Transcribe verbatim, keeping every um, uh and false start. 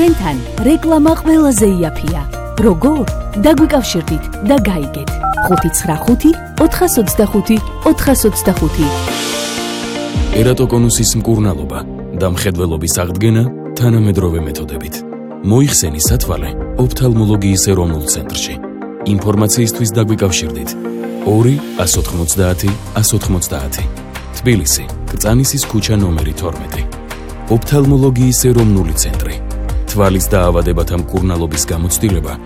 ჩვენთან რეკლამა ყველაზე იაფია. როგორ? დაგვიკავშირდით და გაიგეთ. ხუთი ცხრა ხუთი ოთხას ოცდახუთი ოთხას ოცდახუთი. ერატოკონუსის მკურნალობა და მხედველობის აღდგენა თანამედროვე მეთოდებით. მოიხსენი სათვალე ოფთალმოლოგიის ეროვნულ ცენტრში. ინფორმაციისთვის დაგვიკავშირდით ორი ას ოთხმოცდაათი ას ოთხმოცდაათი. თბილისი, კრწანისის ქუჩა ნომერი თორმეტი. ოფთალმოლოგიის ეროვნული ცენტრი. თვალის დაავადებათა მკურნალობის გამოცდილება